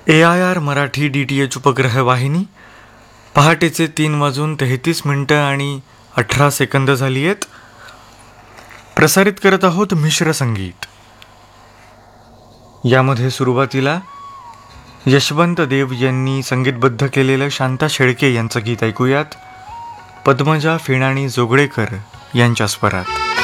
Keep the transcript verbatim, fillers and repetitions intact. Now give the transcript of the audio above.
A I R Marathi D T H उपग्रह वाहिनी. पहाटेचे तीन वाजून तेहतीस मिनटं आणि अठरा सेकंद झाली आहेत. प्रसारित करत आहोत मिश्र संगीत. यामध्ये सुरुवातीला यशवंत देव यांनी संगीतबद्ध केलेलं शांता शेळके यांचं गीत ऐकूयात. पद्मजा फेणाणी जोगळेकर यांच्या स्वरात.